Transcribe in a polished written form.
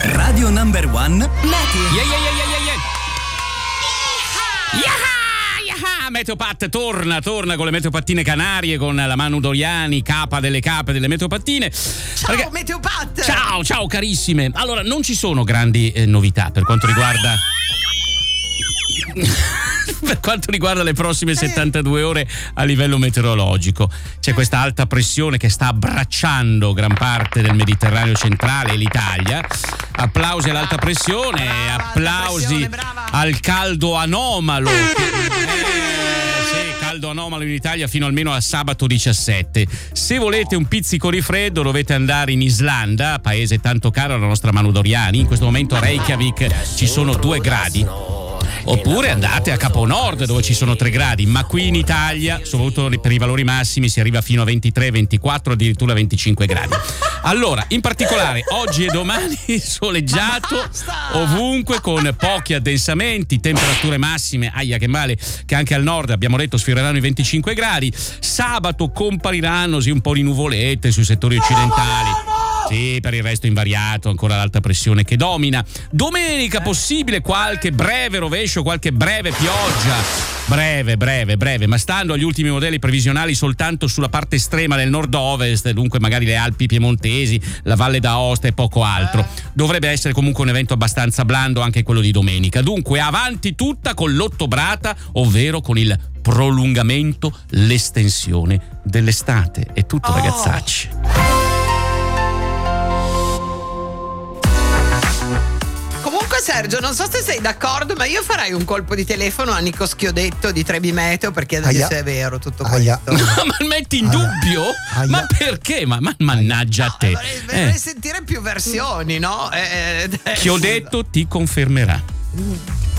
Radio Number One Meteo. Meteopat torna con le meteopattine canarie, con la Manu Doriani, capa delle cape delle meteopattine. Ciao Meteopat! Ciao carissime. Allora, non ci sono grandi novità per quanto riguarda per quanto riguarda le prossime 72 ore a livello meteorologico. C'è questa alta pressione che sta abbracciando gran parte del Mediterraneo centrale e l'Italia. Applausi all'alta pressione, applausi al caldo anomalo. Caldo anomalo in Italia fino almeno a sabato 17. Se volete un pizzico di freddo dovete andare in Islanda, paese tanto caro alla nostra Manu Doriani. In questo momento a Reykjavik ci sono 2 gradi. Oppure andate a Capo Nord dove ci sono 3 gradi, ma qui in Italia, soprattutto per i valori massimi, si arriva fino a 23, 24, addirittura 25 gradi. Allora, in particolare oggi e domani soleggiato ovunque con pochi addensamenti, temperature massime, aia che male, che anche al nord abbiamo detto sfioreranno i 25 gradi. Sabato compariranno un po' di nuvolette sui settori occidentali. Sì, per il resto invariato, ancora l'alta pressione che domina. Domenica possibile qualche breve rovescio, qualche breve pioggia. Breve, ma stando agli ultimi modelli previsionali soltanto sulla parte estrema del nord-ovest, dunque magari le Alpi piemontesi, la Valle d'Aosta e poco altro. Dovrebbe essere comunque un evento abbastanza blando anche quello di domenica. Dunque avanti tutta con l'ottobrata, ovvero con il prolungamento, l'estensione dell'estate. È tutto, ragazzacci. Comunque Sergio, non so se sei d'accordo, ma io farei un colpo di telefono a Nico Schiodetto di Trebi Meteo per chiedergli se è vero tutto questo. Ma metti in dubbio? Ma perché? Ma mannaggia a te. Vorrei sentire più versioni, no? Schiodetto ti confermerà.